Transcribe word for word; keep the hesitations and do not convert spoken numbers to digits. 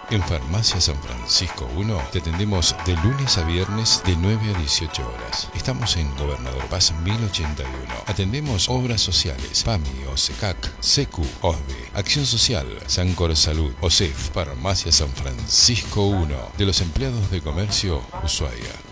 En Farmacia San Francisco uno te atendemos de lunes a viernes de nueve a dieciocho horas. Estamos en Gobernador Paz mil ochenta y uno. Atendemos obras sociales, PAMI, OSECAC, SECU, OSDE, Acción Social, Sancor Salud, OSEF. Farmacia San Francisco uno, de los empleados de comercio, Ushuaia.